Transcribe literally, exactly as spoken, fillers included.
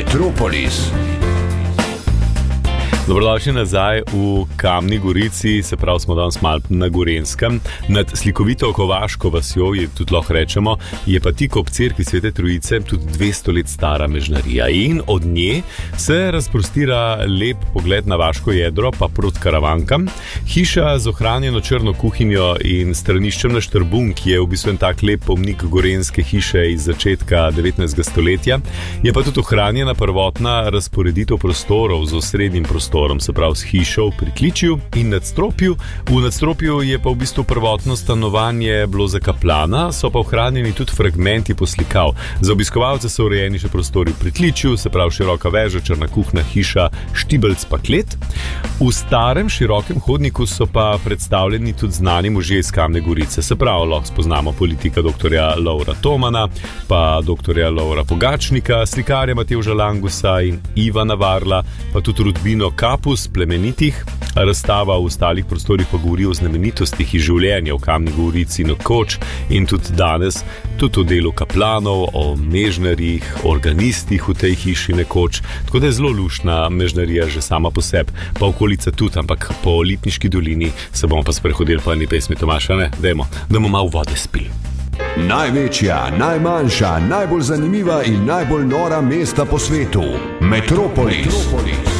Metropolis. Dobrodošli nazaj v Kamni Gorici, se pravi smo danes malo na Gorenjskem. Nad slikovito Kovaško vasjo, je tudi lahko rečemo, je pa tik ob cerkvi Svete Trojice tudi dvesto let stara mežnarija. In od nje se razprostira lep pogled na vaško jedro, pa proti Karavankam. Hiša z ohranjeno črno kuhinjo in straniščem na Štrbun, ki je v bistvu en tak lep pomnik gorenjske hiše iz začetka devetnajstega stoletja, je pa tudi ohranjena prvotna razporeditev prostorov z osrednjim prostorom, se pravi s hišo v pritličju in nadstropju. V nadstropju je pa v bistvu prvotno stanovanje bilo za kaplana, so pa ohranjeni tudi fragmenti poslikav. Za obiskovalce so urejeni še prostori v pritličju, se pravi široka veža, črna kuhna, hiša, štibelc pa klet. V starem širokem hodniku so pa predstavljeni tudi znani možje iz Kamne Gorice, se pravi lahko spoznamo politika doktorja Lovra Tomana, pa doktorja Lovra Pogačnika, slikarja Matevža Langusa in Ivana Varla, pa tudi rodbino Kapus, plemenitih. Razstava v ostalih prostorih pa govori o znamenitostih iz življenja v Kamni Gorici nekoč in tudi danes, tudi o delu kaplanov, o mežnarjih, organistih v tej hiši nekoč. Tako da je zelo luštna mežnarija že sama po sebi, pa okolica tudi, ampak po Lipniški dolini se bomo pa sprehodili po eni pesmi. Tomaša, ne? Dajmo, da bomo malo vode spili. Največja, najmanjša, najbolj zanimiva in najbolj nora mesta po svetu. Metropolis. Metropolis.